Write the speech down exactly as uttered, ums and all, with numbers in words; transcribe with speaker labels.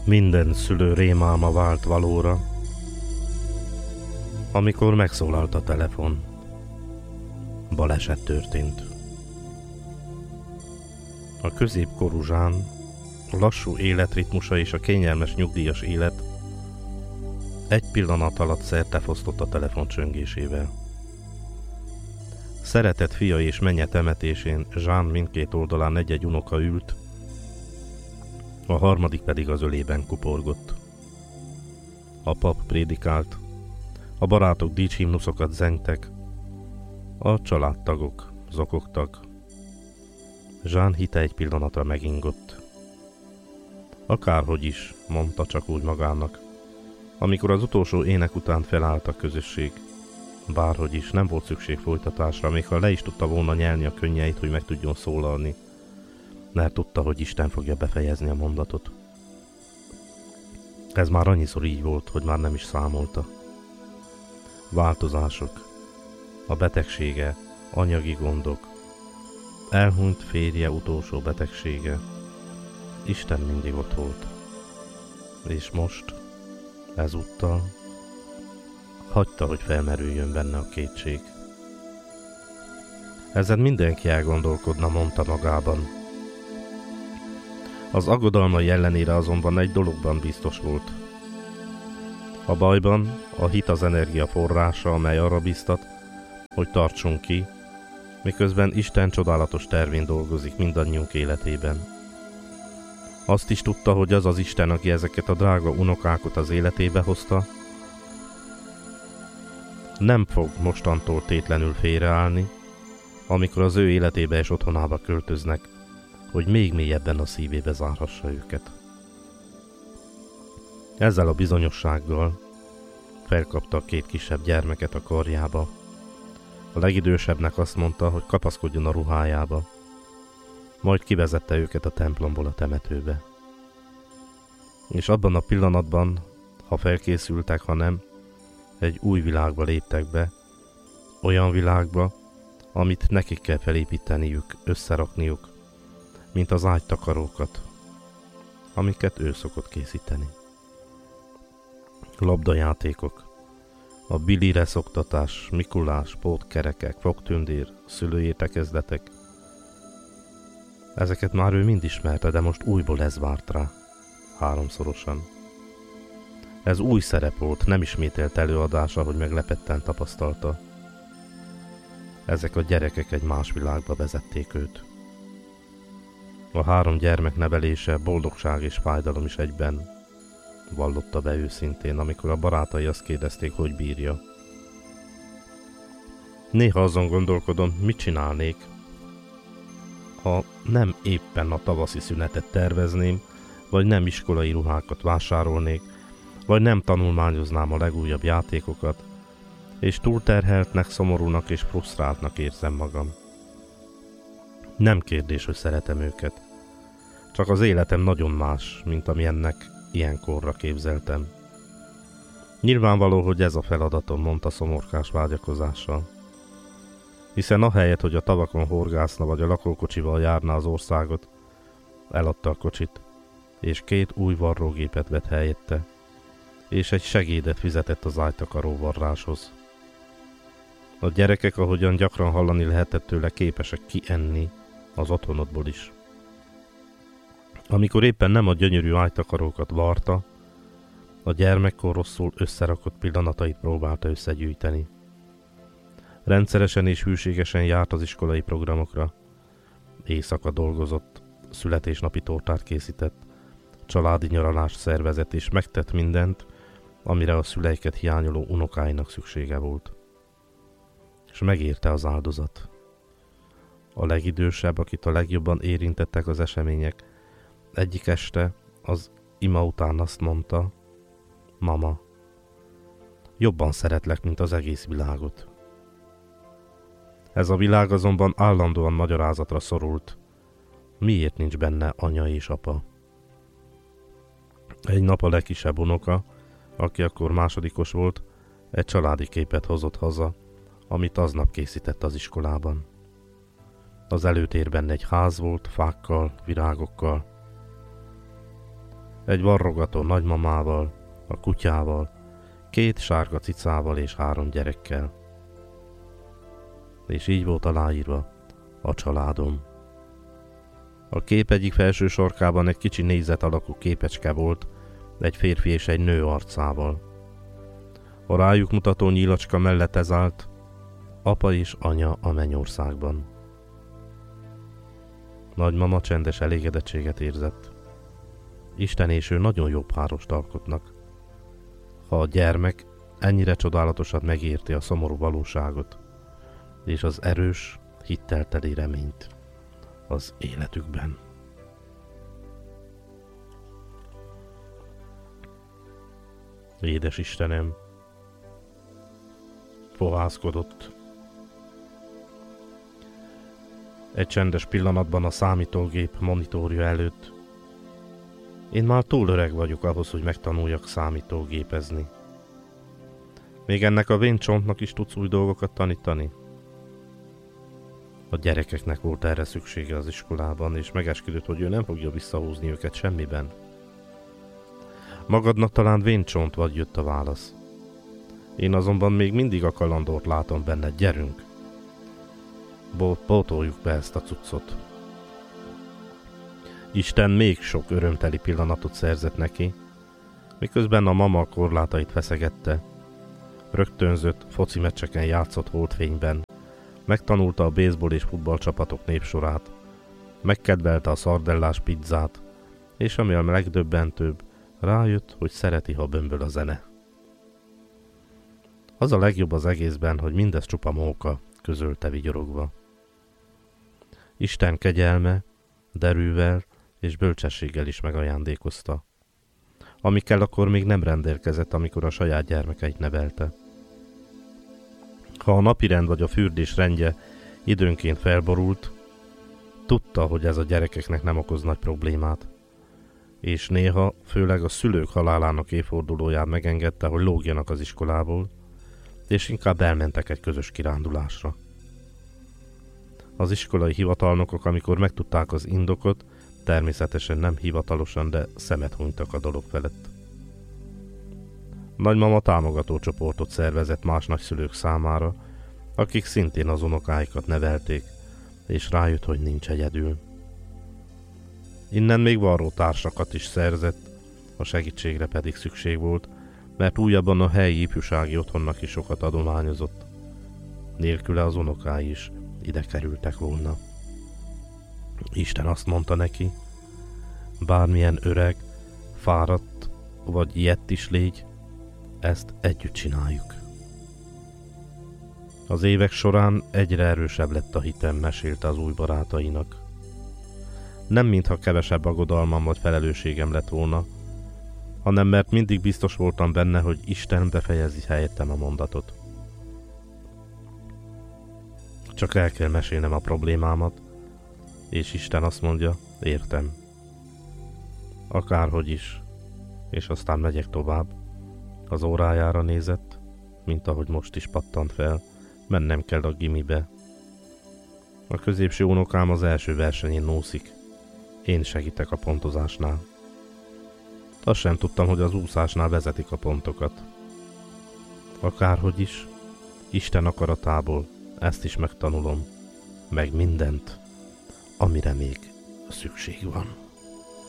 Speaker 1: Minden szülő rémálma vált valóra, amikor megszólalt a telefon. Baleset történt. A középkorú Zsán, a lassú életritmusa és a kényelmes nyugdíjas élet egy pillanat alatt szertefosztott a telefon csöngésével. Szeretett fia és menye temetésén Zsán mindkét oldalán egy-egy unoka ült, a harmadik pedig az ölében kuporgott. A pap prédikált, a barátok dicshimnuszokat zengtek, a családtagok zokogtak. Zsán hite egy pillanatra megingott. Akárhogy is, mondta csak úgy magának, amikor az utolsó ének után felállt a közösség. Bárhogy is, nem volt szükség folytatásra, még ha le is tudta volna nyelni a könnyeit, hogy meg tudjon szólalni, mert tudta, hogy Isten fogja befejezni a mondatot. Ez már annyiszor így volt, hogy már nem is számolta. Változások, a betegsége, anyagi gondok, elhunyt férje utolsó betegsége. Isten mindig ott volt. És most, ezúttal, hagyta, hogy felmerüljön benne a kétség. Ezen mindenki elgondolkodna, mondta magában. Az aggodalmai ellenére azonban egy dologban biztos volt. A bajban a hit az energia forrása, amely arra biztat, hogy tartsunk ki, miközben Isten csodálatos tervén dolgozik mindannyiunk életében. Azt is tudta, hogy az az Isten, aki ezeket a drága unokákat az életébe hozta, nem fog mostantól tétlenül félreállni, amikor az ő életébe és otthonába költöznek, hogy még mélyebben a szívébe zárhassa őket. Ezzel a bizonyossággal felkapta a két kisebb gyermeket a karjába. A legidősebbnek azt mondta, hogy kapaszkodjon a ruhájába, majd kivezette őket a templomból a temetőbe. És abban a pillanatban, ha felkészültek, ha nem, egy új világba léptek be, olyan világba, amit nekik kell felépíteniük, összerakniuk, mint az ágytakarókat, amiket ő szokott készíteni. Labdajátékok, a bilire szoktatás, Mikulás, pótkerekek, fogtündér, szülőértekezletek. Ezeket már ő mind ismerte, de most újból ez várt rá, háromszorosan. Ez új szerep volt, nem ismételt előadása, hogy meglepetten tapasztalta. Ezek a gyerekek egy más világba vezették őt. A három gyermek nevelése boldogság és fájdalom is egyben, vallotta be őszintén, amikor a barátai azt kérdezték, hogy bírja. Néha azon gondolkodom, mit csinálnék, ha nem éppen a tavaszi szünetet tervezném, vagy nem iskolai ruhákat vásárolnék, vagy nem tanulmányoznám a legújabb játékokat, és túlterheltnek, szomorúnak és frusztráltnak érzem magam. Nem kérdés, hogy szeretem őket. Csak az életem nagyon más, mint amilyennek ilyenkorra képzeltem. Nyilvánvaló, hogy ez a feladatom, mondta szomorkás vágyakozással. Hiszen ahelyett, hogy a tavakon horgászna vagy a lakókocsival járna az országot, eladta a kocsit, és két új varrógépet vett helyette, és egy segédet fizetett az ágytakaró varráshoz. A gyerekek, ahogyan gyakran hallani lehetett tőle, képesek kienni az otthonodból is. Amikor éppen nem a gyönyörű ágytakarókat varta, a gyermekkor rosszul összerakott pillanatait próbálta összegyűjteni. Rendszeresen és hűségesen járt az iskolai programokra. Éjszaka dolgozott, születésnapi tortát készített, családi nyaralást szervezett és megtett mindent, amire a szüleiket hiányoló unokáinak szüksége volt. És megérte az áldozat. A legidősebb, akit a legjobban érintettek az események, egyik este az ima után azt mondta, mama, jobban szeretlek, mint az egész világot. Ez a világ azonban állandóan magyarázatra szorult, miért nincs benne anya és apa. Egy nap a legkisebb unoka, aki akkor másodikos volt, egy családi képet hozott haza, amit aznap készített az iskolában. Az előtérben egy ház volt, fákkal, virágokkal. egy varrogató nagymamával, a kutyával, két sárga cicával és három gyerekkel. És így volt aláírva: a családom. A kép egyik felső sarkában egy kicsi négyzet alakú képecske volt, egy férfi és egy nő arcával. A rájuk mutató nyílacska mellett ez állt: apa és anya a mennyországban. Nagymama csendes elégedettséget érzett. Isten és ő nagyon jó párost alkotnak. Ha a gyermek ennyire csodálatosan megérti a szomorú valóságot, és az erős, hittelteli reményt az életükben. Édes Istenem, fohászkodott. Egy csendes pillanatban a számítógép monitorja előtt. Én már túl öreg vagyok ahhoz, hogy megtanuljak számítógépezni. Még ennek a vén csontnak is tudsz új dolgokat tanítani? A gyerekeknek volt erre szüksége az iskolában, és megesküdött, hogy ő nem fogja visszahúzni őket semmiben. Magadnak talán vén csont vagy, jött a válasz. Én azonban még mindig a kalandort látom benned, gyerünk! Pótoljuk be ezt a cuccot. Isten még sok örömteli pillanatot szerzett neki, miközben a mama korlátait feszegette, rögtönzött foci meccseken játszott holdfényben, megtanulta a baseball és futballcsapatok népsorát, megkedvelte a szardellás pizzát, és ami a legdöbbentőbb, rájött, hogy szereti, ha bömböl a zene. Az a legjobb az egészben, hogy mindez csupa móka, közölte vigyorogva. Isten kegyelme, derűvel és bölcsességgel is megajándékozta, amikkel akkor még nem rendelkezett, amikor a saját gyermekeit nevelte. Ha a napirend vagy a fürdés rendje időnként felborult, tudta, hogy ez a gyerekeknek nem okoz nagy problémát, és néha, főleg a szülők halálának évfordulóján megengedte, hogy lógjanak az iskolából, és inkább elmentek egy közös kirándulásra. Az iskolai hivatalnokok, amikor megtudták az indokot, természetesen nem hivatalosan, de szemet hunytak a dolog felett. Nagymama támogató csoportot szervezett más nagyszülők számára, akik szintén az unokáikat nevelték, és rájött, hogy nincs egyedül. Innen még varró társakat is szerzett, a segítségre pedig szükség volt, mert újabban a helyi ifjúsági otthonnak is sokat adományozott. Nélküle az unokái is ide kerültek volna. Isten azt mondta neki: bármilyen öreg, fáradt vagy ilyet is légy, ezt együtt csináljuk. Az évek során egyre erősebb lett a hitem, mesélte az új barátainak. Nem mintha kevesebb aggodalmam vagy felelősségem lett volna, hanem mert mindig biztos voltam benne, hogy Isten befejezi helyettem a mondatot. Csak el kell mesélnem a problémámat, és Isten azt mondja: értem. Akárhogy is, és aztán megyek tovább. Az órájára nézett, mint ahogy most is pattant fel, mennem kell a gimibe. A középső unokám az első versenyén nószik. Én segítek a pontozásnál. Azt sem tudtam, hogy az úszásnál vezetik a pontokat. Akárhogy is, Isten akaratából ezt is megtanulom, meg mindent, amire még szükség van.